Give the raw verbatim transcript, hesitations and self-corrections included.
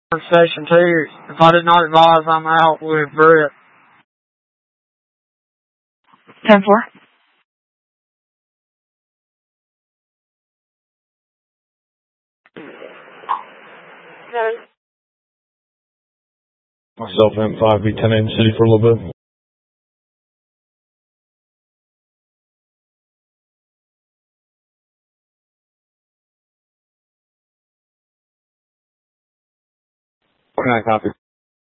Station two. If I did not advise, I'm out with Brett. ten four. Myself, M five, V ten in City for a little bit. Can I copy?